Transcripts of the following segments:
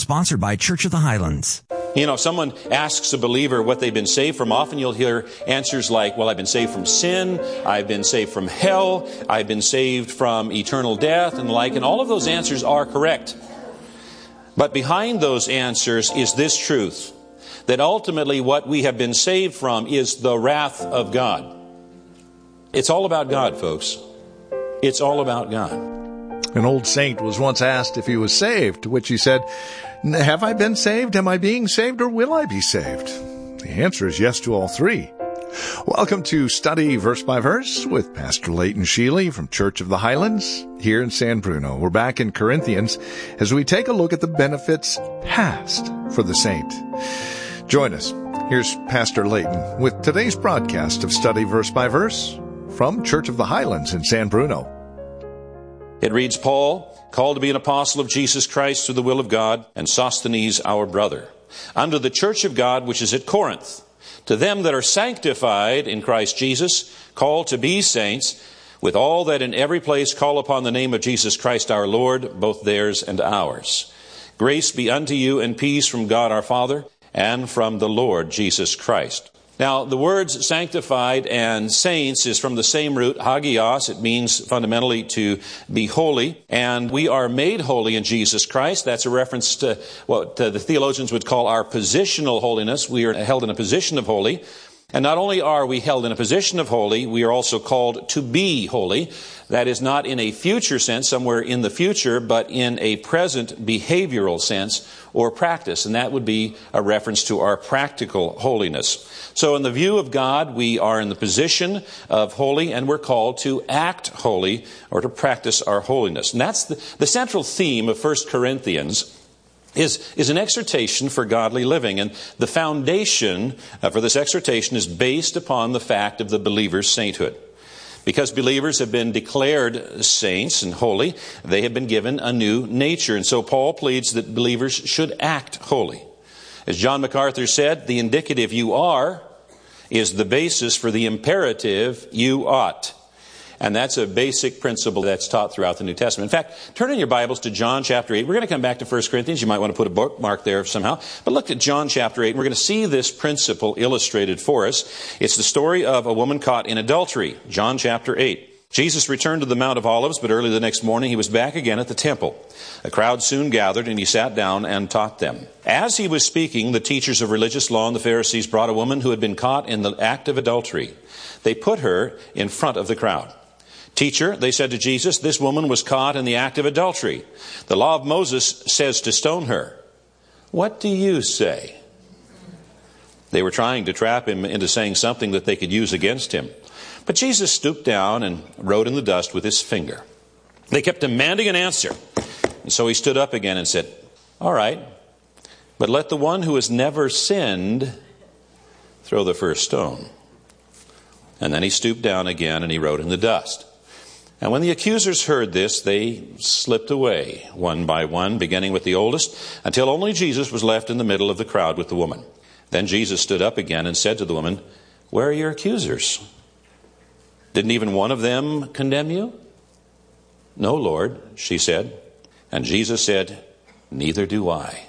sponsored by Church of the Highlands. You know, if someone asks a believer what they've been saved from, often you'll hear answers like, well, I've been saved from sin, I've been saved from hell, I've been saved from eternal death and the like, and all of those answers are correct. But behind those answers is this truth, that ultimately what we have been saved from is the wrath of God. It's all about God, folks. It's all about God. An old saint was once asked if he was saved, to which he said, "Have I been saved? Am I being saved? Or will I be saved?" The answer is yes to all three. Welcome to Study Verse by Verse with Pastor Leighton Sheely from Church of the Highlands here in San Bruno. We're back in Corinthians as we take a look at the benefits past for the saint. Join us. Here's Pastor Leighton with today's broadcast of Study Verse by Verse from Church of the Highlands in San Bruno. It reads, Paul, called to be an apostle of Jesus Christ through the will of God, and Sosthenes our brother, unto the church of God which is at Corinth, to them that are sanctified in Christ Jesus, called to be saints, with all that in every place call upon the name of Jesus Christ our Lord, both theirs and ours. Grace be unto you and peace from God our Father and from the Lord Jesus Christ. Now, the words sanctified and saints is from the same root, hagios. It means fundamentally to be holy. And we are made holy in Jesus Christ. That's a reference to what the theologians would call our positional holiness. We are held in a position of holy. And not only are we held in a position of holy, we are also called to be holy. That is not in a future sense, somewhere in the future, but in a present behavioral sense or practice. And that would be a reference to our practical holiness. So in the view of God, we are in the position of holy, and we're called to act holy or to practice our holiness. And that's the central theme of 1 Corinthians. Is an exhortation for godly living. And the foundation for this exhortation is based upon the fact of the believer's sainthood. Because believers have been declared saints and holy, they have been given a new nature. And so Paul pleads that believers should act holy. As John MacArthur said, the indicative you are is the basis for the imperative you ought. And that's a basic principle that's taught throughout the New Testament. In fact, turn in your Bibles to John chapter 8. We're going to come back to 1 Corinthians. You might want to put a bookmark there somehow. But look at John chapter 8. And we're going to see this principle illustrated for us. It's the story of a woman caught in adultery. John chapter 8. Jesus returned to the Mount of Olives, but early the next morning he was back again at the temple. A crowd soon gathered, and he sat down and taught them. As he was speaking, the teachers of religious law and the Pharisees brought a woman who had been caught in the act of adultery. They put her in front of the crowd. Teacher, they said to Jesus, this woman was caught in the act of adultery. The law of Moses says to stone her. What do you say? They were trying to trap him into saying something that they could use against him. But Jesus stooped down and wrote in the dust with his finger. They kept demanding an answer. And so he stood up again and said, all right, but let the one who has never sinned throw the first stone. And then he stooped down again and he wrote in the dust. And when the accusers heard this, they slipped away one by one, beginning with the oldest, until only Jesus was left in the middle of the crowd with the woman. Then Jesus stood up again and said to the woman, where are your accusers? Didn't even one of them condemn you? No, Lord, she said. And Jesus said, neither do I.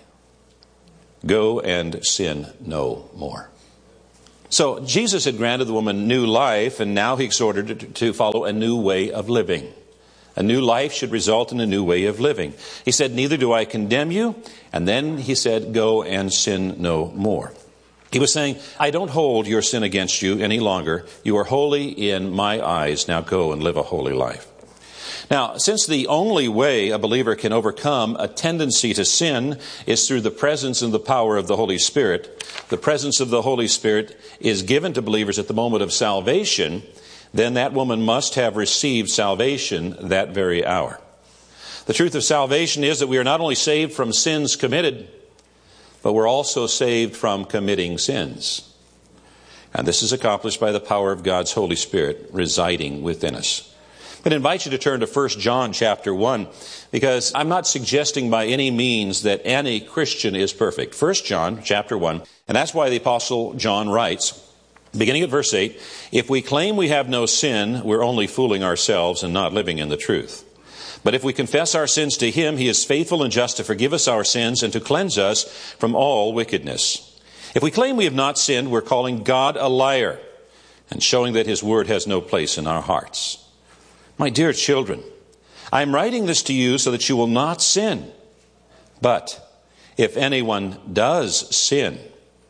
Go and sin no more. So Jesus had granted the woman new life, and now he exhorted her to follow a new way of living. A new life should result in a new way of living. He said, neither do I condemn you. And then he said, go and sin no more. He was saying, I don't hold your sin against you any longer. You are holy in my eyes. Now go and live a holy life. Now, since the only way a believer can overcome a tendency to sin is through the presence and the power of the Holy Spirit, the presence of the Holy Spirit is given to believers at the moment of salvation, then that woman must have received salvation that very hour. The truth of salvation is that we are not only saved from sins committed, but we're also saved from committing sins. And this is accomplished by the power of God's Holy Spirit residing within us. But I invite you to turn to 1 John chapter 1, because I'm not suggesting by any means that any Christian is perfect. 1 John chapter 1, and that's why the Apostle John writes, beginning at verse 8, if we claim we have no sin, we're only fooling ourselves and not living in the truth. But if we confess our sins to him, he is faithful and just to forgive us our sins and to cleanse us from all wickedness. If we claim we have not sinned, we're calling God a liar and showing that his word has no place in our hearts. My dear children, I am writing this to you so that you will not sin. But if anyone does sin,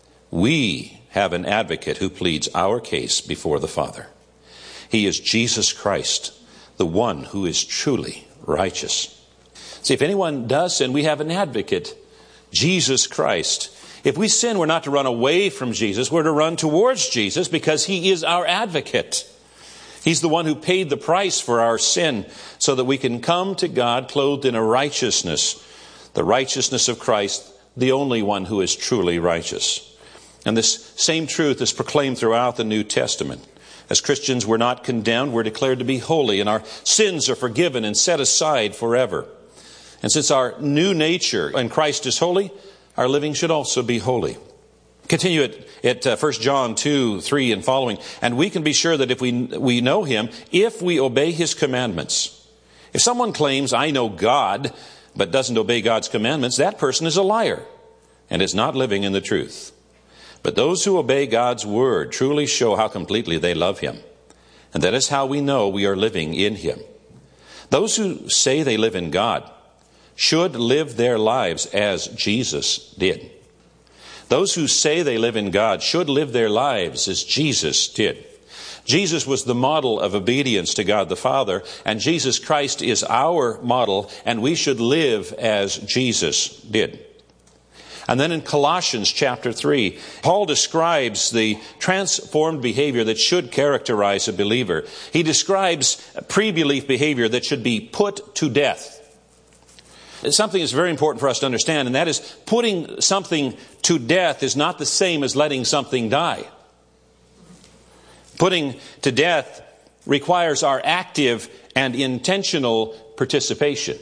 we have an advocate who pleads our case before the Father. He is Jesus Christ, the one who is truly righteous. See, if anyone does sin, we have an advocate, Jesus Christ. If we sin, we're not to run away from Jesus. We're to run towards Jesus because he is our advocate. He's the one who paid the price for our sin so that we can come to God clothed in a righteousness, the righteousness of Christ, the only one who is truly righteous. And this same truth is proclaimed throughout the New Testament. As Christians, we're not condemned, we're declared to be holy, and our sins are forgiven and set aside forever. And since our new nature in Christ is holy, our living should also be holy. Continue at 1 John 2, 3 and following. And we can be sure that if we know him, if we obey his commandments. If someone claims, I know God, but doesn't obey God's commandments, that person is a liar and is not living in the truth. But those who obey God's word truly show how completely they love him. And that is how we know we are living in him. Those who say they live in God should live their lives as Jesus did. Those who say they live in God should live their lives as Jesus did. Jesus was the model of obedience to God the Father, and Jesus Christ is our model, and we should live as Jesus did. And then in Colossians chapter 3, Paul describes the transformed behavior that should characterize a believer. He describes pre-belief behavior that should be put to death. It's something that's very important for us to understand, and that is putting something to death is not the same as letting something die. Putting to death requires our active and intentional participation.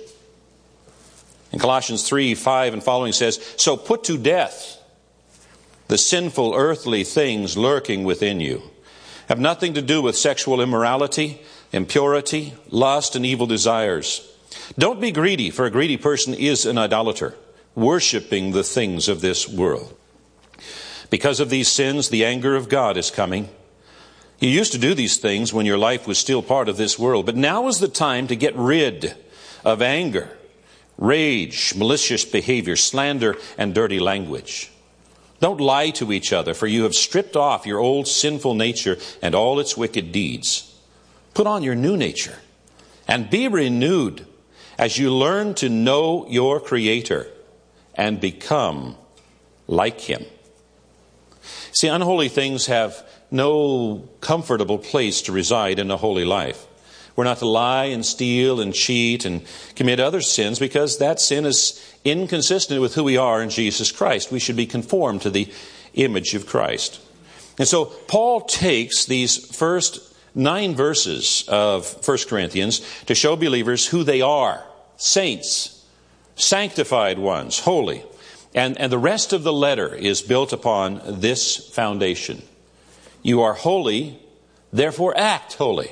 In Colossians 3, 5 and following says, so put to death the sinful earthly things lurking within you. Have nothing to do with sexual immorality, impurity, lust, and evil desires. Don't be greedy, for a greedy person is an idolater, worshiping the things of this world. Because of these sins, the anger of God is coming. You used to do these things when your life was still part of this world, but now is the time to get rid of anger, rage, malicious behavior, slander, and dirty language. Don't lie to each other, for you have stripped off your old sinful nature and all its wicked deeds. Put on your new nature and be renewed as you learn to know your Creator and become like him. See, unholy things have no comfortable place to reside in a holy life. We're not to lie and steal and cheat and commit other sins because that sin is inconsistent with who we are in Jesus Christ. We should be conformed to the image of Christ. And so Paul takes these first 9 verses of 1 Corinthians to show believers who they are. Saints, sanctified ones, holy. And the rest of the letter is built upon this foundation. You are holy, therefore act holy.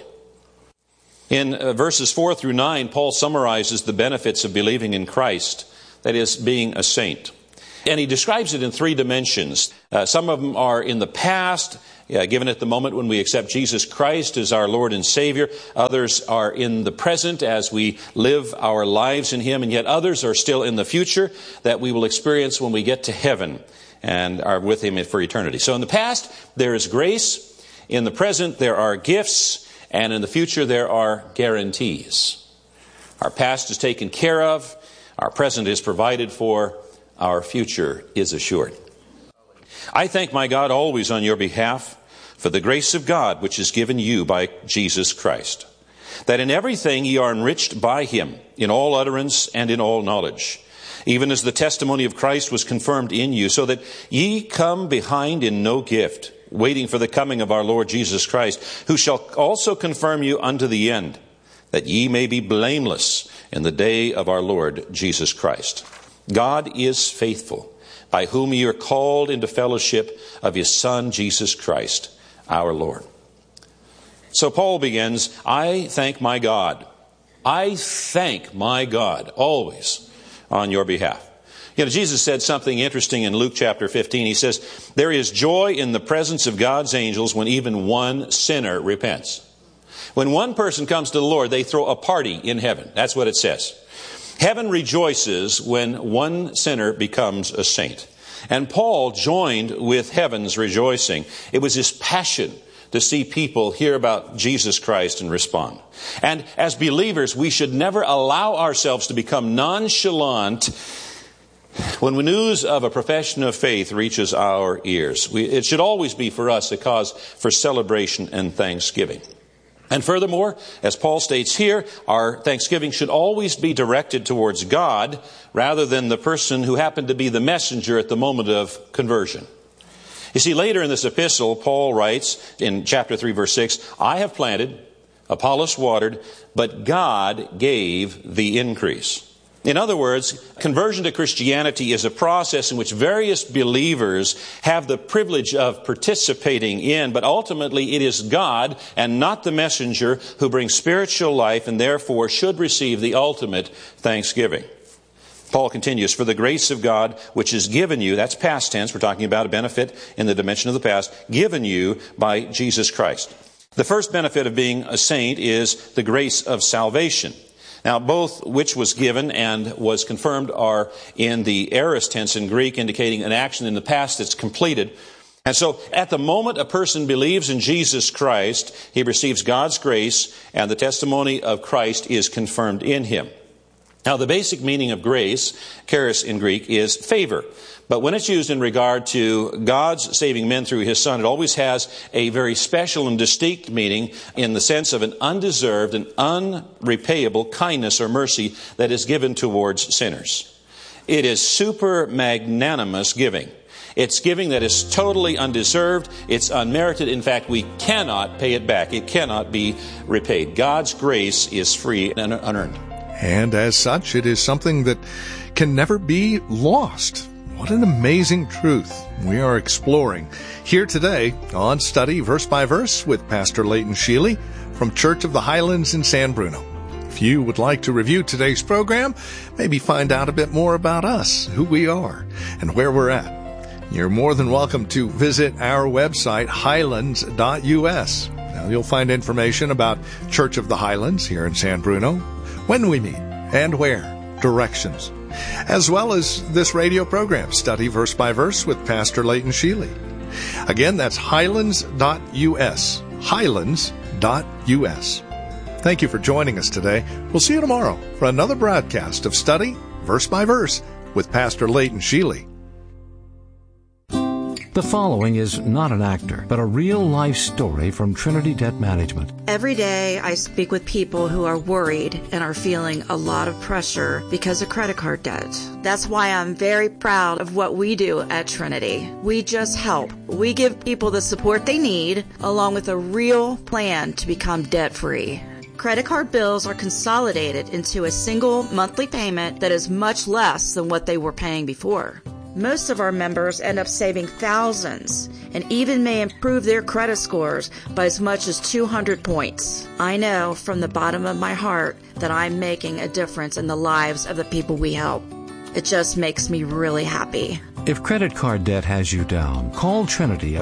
In verses 4 through 9, Paul summarizes the benefits of believing in Christ, that is, being a saint. And he describes it in 3 dimensions. Some of them are in the past, given at the moment when we accept Jesus Christ as our Lord and Savior. Others are in the present as we live our lives in him. And yet others are still in the future that we will experience when we get to heaven and are with him for eternity. So in the past, there is grace. In the present, there are gifts. And in the future, there are guarantees. Our past is taken care of. Our present is provided for. Our future is assured. I thank my God always on your behalf for the grace of God which is given you by Jesus Christ, that in everything ye are enriched by him, in all utterance and in all knowledge, even as the testimony of Christ was confirmed in you, so that ye come behind in no gift, waiting for the coming of our Lord Jesus Christ, who shall also confirm you unto the end, that ye may be blameless in the day of our Lord Jesus Christ. God is faithful, by whom ye are called into fellowship of his Son, Jesus Christ, our Lord. So Paul begins, I thank my God. I thank my God always on your behalf. Jesus said something interesting in Luke chapter 15. He says, there is joy in the presence of God's angels when even one sinner repents. When one person comes to the Lord, they throw a party in heaven. That's what it says. Heaven rejoices when one sinner becomes a saint. And Paul joined with heaven's rejoicing. It was his passion to see people hear about Jesus Christ and respond. And as believers, we should never allow ourselves to become nonchalant when the news of a profession of faith reaches our ears. It should always be for us a cause for celebration and thanksgiving. And furthermore, as Paul states here, our thanksgiving should always be directed towards God rather than the person who happened to be the messenger at the moment of conversion. You see, later in this epistle, Paul writes in chapter 3, verse 6, I have planted, Apollos watered, but God gave the increase. In other words, conversion to Christianity is a process in which various believers have the privilege of participating in, but ultimately it is God and not the messenger who brings spiritual life and therefore should receive the ultimate thanksgiving. Paul continues, for the grace of God which is given you, that's past tense, we're talking about a benefit in the dimension of the past, given you by Jesus Christ. The first benefit of being a saint is the grace of salvation. Now, both which was given and was confirmed are in the aorist tense in Greek, indicating an action in the past that's completed. And so, at the moment a person believes in Jesus Christ, he receives God's grace, and the testimony of Christ is confirmed in him. Now, the basic meaning of grace, charis in Greek, is favor. But when it's used in regard to God's saving men through His Son, it always has a very special and distinct meaning in the sense of an undeserved and unrepayable kindness or mercy that is given towards sinners. It is super magnanimous giving. It's giving that is totally undeserved. It's unmerited. In fact, we cannot pay it back. It cannot be repaid. God's grace is free and unearned. And as such, it is something that can never be lost. What an amazing truth we are exploring here today on Study Verse by Verse with Pastor Leighton Sheely from Church of the Highlands in San Bruno. If you would like to review today's program, maybe find out a bit more about us, who we are, and where we're at, you're more than welcome to visit our website, highlands.us. Now, you'll find information about Church of the Highlands here in San Bruno, when we meet, and where, directions, as well as this radio program, Study Verse by Verse with Pastor Leighton Sheely. Again, that's highlands.us, highlands.us. Thank you for joining us today. We'll see you tomorrow for another broadcast of Study Verse by Verse with Pastor Leighton Sheely. The following is not an actor, but a real-life story from Trinity Debt Management. Every day I speak with people who are worried and are feeling a lot of pressure because of credit card debt. That's why I'm very proud of what we do at Trinity. We just help. We give people the support they need, along with a real plan to become debt-free. Credit card bills are consolidated into a single monthly payment that is much less than what they were paying before. Most of our members end up saving thousands and even may improve their credit scores by as much as 200 points. I know from the bottom of my heart that I'm making a difference in the lives of the people we help. It just makes me really happy. If credit card debt has you down, call Trinity at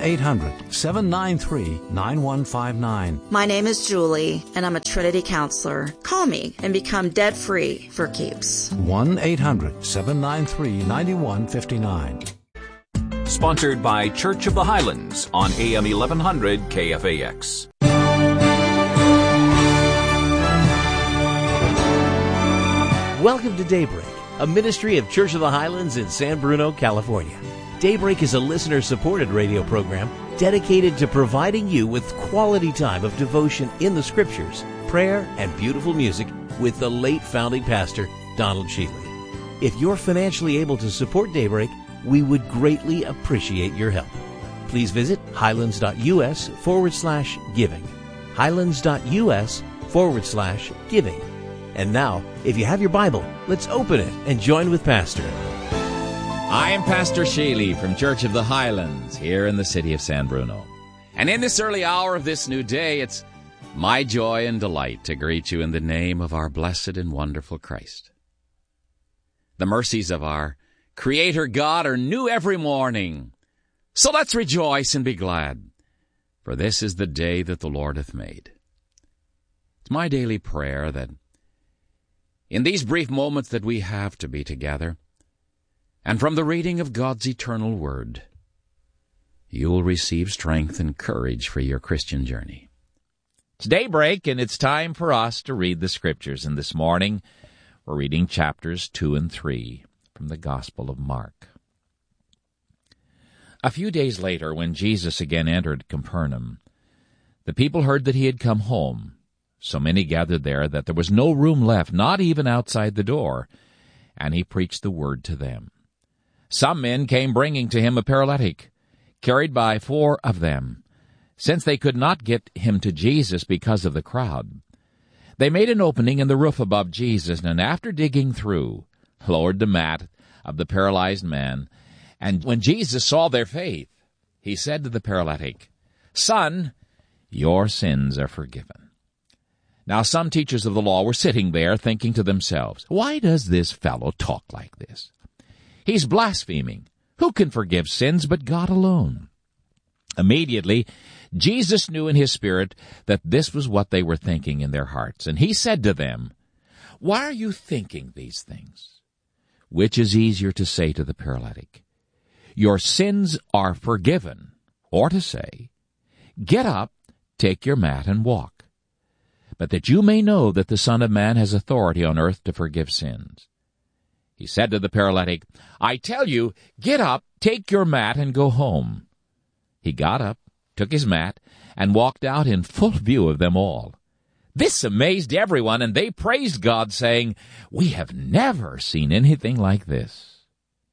1-800-793-9159. My name is Julie, and I'm a Trinity counselor. Call me and become debt-free for keeps. 1-800-793-9159. Sponsored by Church of the Highlands on AM 1100 KFAX. Welcome to Daybreak, a ministry of Church of the Highlands in San Bruno, California. Daybreak is a listener-supported radio program dedicated to providing you with quality time of devotion in the Scriptures, prayer, and beautiful music with the late founding pastor, Donald Sheely. If you're financially able to support Daybreak, we would greatly appreciate your help. Please visit highlands.us/giving. highlands.us/giving. And now, if you have your Bible, let's open it and join with Pastor. I am Pastor Sheely from Church of the Highlands here in the city of San Bruno. And in this early hour of this new day, it's My joy and delight to greet you in the name of our blessed and wonderful Christ. The mercies of our Creator God are new every morning. So let's rejoice and be glad, for this is the day that the Lord hath made. It's my daily prayer that in these brief moments that we have to be together, and from the reading of God's eternal Word, you will receive strength and courage for your Christian journey. It's daybreak, and it's time for us to read the Scriptures. And this morning, we're reading chapters 2 and 3 from the Gospel of Mark. A few days later, when Jesus again entered Capernaum, the people heard that he had come home. So many gathered there that there was no room left, not even outside the door, and he preached the word to them. Some men came bringing to him a paralytic, carried by 4 of them. Since they could not get him to Jesus because of the crowd, they made an opening in the roof above Jesus, and after digging through, lowered the mat of the paralyzed man. And when Jesus saw their faith, he said to the paralytic, "Son, your sins are forgiven." Now some teachers of the law were sitting there, thinking to themselves, "Why does this fellow talk like this? He's blaspheming. Who can forgive sins but God alone?" Immediately, Jesus knew in his spirit that this was what they were thinking in their hearts, and he said to them, "Why are you thinking these things? Which is easier to say to the paralytic, 'Your sins are forgiven,' or to say, 'Get up, take your mat, and walk'? But that you may know that the Son of Man has authority on earth to forgive sins." He said to the paralytic, "I tell you, get up, take your mat, and go home." He got up, took his mat, and walked out in full view of them all. This amazed everyone, and they praised God, saying, "We have never seen anything like this."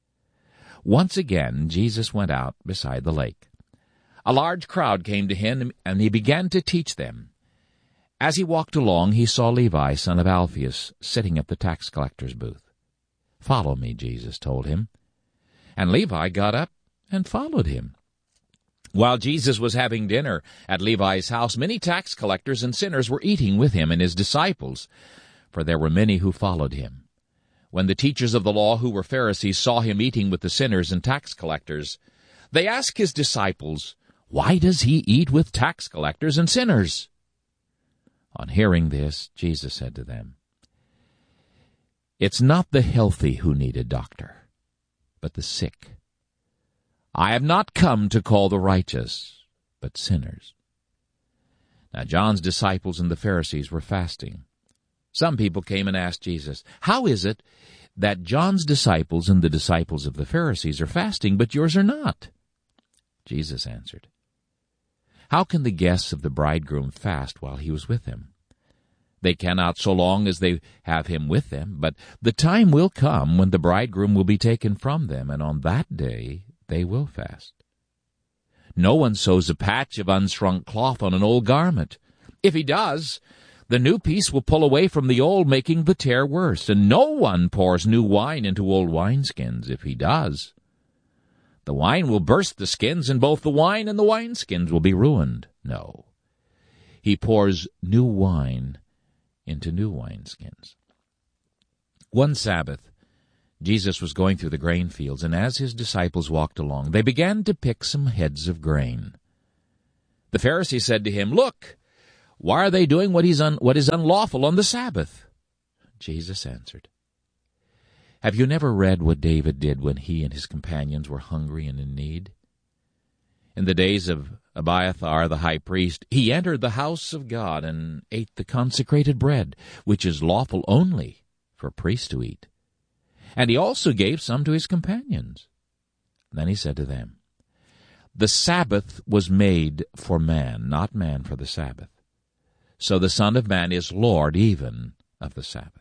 Once again, Jesus went out beside the lake. A large crowd came to him, and he began to teach them. As he walked along, he saw Levi, son of Alphaeus, sitting at the tax collector's booth. "Follow me," Jesus told him. And Levi got up and followed him. While Jesus was having dinner at Levi's house, many tax collectors and sinners were eating with him and his disciples, for there were many who followed him. When the teachers of the law, who were Pharisees, saw him eating with the sinners and tax collectors, they asked his disciples, "Why does he eat with tax collectors and sinners?" On hearing this, Jesus said to them, "It's not the healthy who need a doctor, but the sick. I have not come to call the righteous, but sinners." Now John's disciples and the Pharisees were fasting. Some people came and asked Jesus, "How is it that John's disciples and the disciples of the Pharisees are fasting, but yours are not?" Jesus answered, "How can the guests of the bridegroom fast while he was with them? They cannot so long as they have him with them, but the time will come when the bridegroom will be taken from them, and on that day they will fast. No one sews a patch of unshrunk cloth on an old garment. If he does, the new piece will pull away from the old, making the tear worse. And no one pours new wine into old wineskins. If he does, the wine will burst the skins, and both the wine and the wineskins will be ruined. No, he pours new wine into new wineskins." One Sabbath, Jesus was going through the grain fields, and as his disciples walked along, they began to pick some heads of grain. The Pharisees said to him, "Look, why are they doing what is unlawful on the Sabbath?" Jesus answered, "Have you never read what David did when he and his companions were hungry and in need? In the days of Abiathar the high priest, he entered the house of God and ate the consecrated bread, which is lawful only for priests to eat. And he also gave some to his companions." Then he said to them, "The Sabbath was made for man, not man for the Sabbath. So the Son of Man is Lord even of the Sabbath."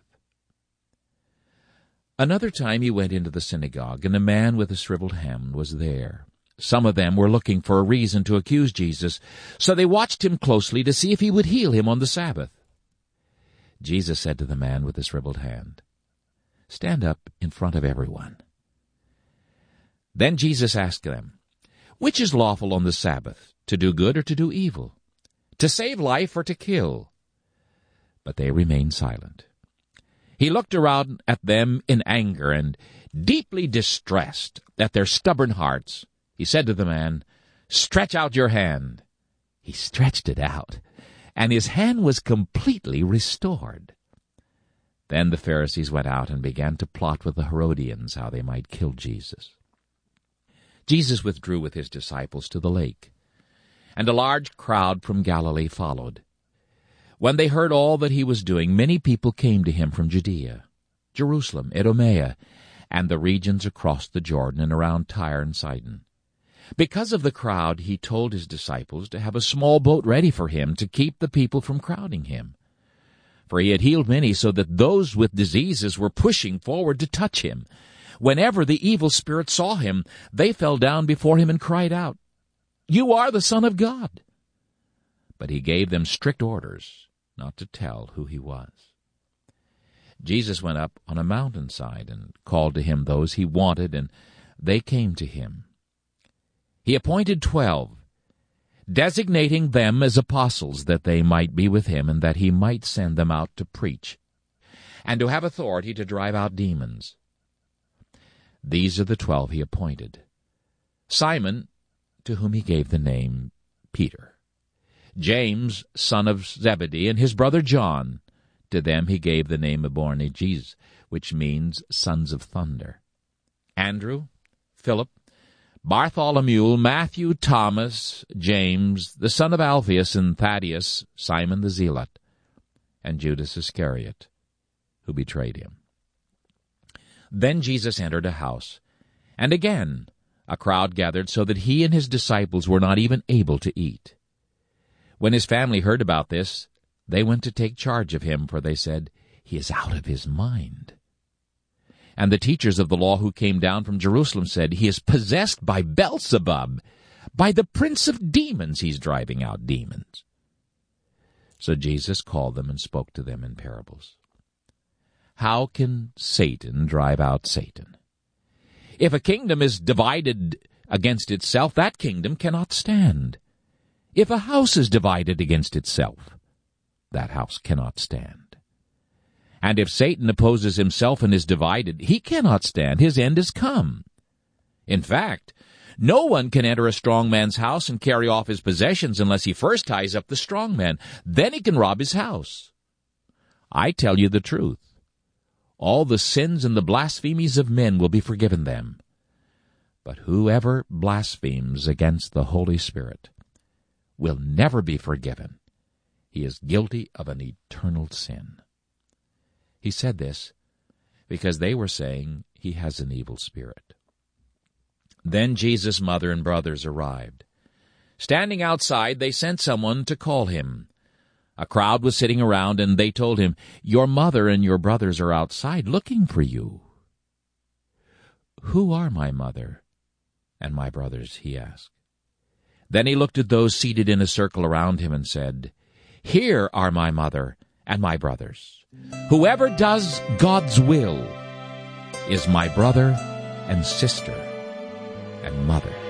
Another time he went into the synagogue, and a man with a shriveled hand was there. Some of them were looking for a reason to accuse Jesus, so they watched him closely to see if he would heal him on the Sabbath. Jesus said to the man with the shriveled hand, "Stand up in front of everyone." Then Jesus asked them, "Which is lawful on the Sabbath, to do good or to do evil, to save life or to kill?" But they remained silent. He looked around at them in anger, and deeply distressed at their stubborn hearts, he said to the man, "Stretch out your hand." He stretched it out, and his hand was completely restored. Then the Pharisees went out and began to plot with the Herodians how they might kill Jesus. Jesus withdrew with his disciples to the lake, and a large crowd from Galilee followed. When they heard all that he was doing, many people came to him from Judea, Jerusalem, Idumea, and the regions across the Jordan and around Tyre and Sidon. Because of the crowd, he told his disciples to have a small boat ready for him to keep the people from crowding him. For he had healed many, so that those with diseases were pushing forward to touch him. Whenever the evil spirits saw him, they fell down before him and cried out, "You are the Son of God." But he gave them strict orders not to tell who he was. Jesus went up on a mountainside and called to him those he wanted, and they came to him. He appointed 12, designating them as apostles, that they might be with him and that he might send them out to preach, and to have authority to drive out demons. These are the 12 he appointed: Simon, to whom he gave the name Peter; James, son of Zebedee, and his brother John. To them he gave the name Boanerges, which means sons of thunder; Andrew, Philip, Bartholomew, Matthew, Thomas, James, the son of Alphaeus, and Thaddeus, Simon the Zealot, and Judas Iscariot, who betrayed him. Then Jesus entered a house, and again a crowd gathered, so that he and his disciples were not even able to eat. When his family heard about this, they went to take charge of him, for they said, "He is out of his mind." And the teachers of the law who came down from Jerusalem said, "He is possessed by Beelzebub. By the prince of demons he's driving out demons." So Jesus called them and spoke to them in parables. "How can Satan drive out Satan? If a kingdom is divided against itself, that kingdom cannot stand. If a house is divided against itself, that house cannot stand. And if Satan opposes himself and is divided, he cannot stand. His end is come. In fact, no one can enter a strong man's house and carry off his possessions unless he first ties up the strong man. Then he can rob his house. I tell you the truth. All the sins and the blasphemies of men will be forgiven them. But whoever blasphemes against the Holy Spirit will never be forgiven. He is guilty of an eternal sin." He said this because they were saying he has an evil spirit. Then Jesus' mother and brothers arrived. Standing outside, they sent someone to call him. A crowd was sitting around, and they told him, "Your mother and your brothers are outside looking for you." "Who are my mother and my brothers?" he asked. Then he looked at those seated in a circle around him and said, "Here are my mother and my brothers. Whoever does God's will is my brother and sister and mother."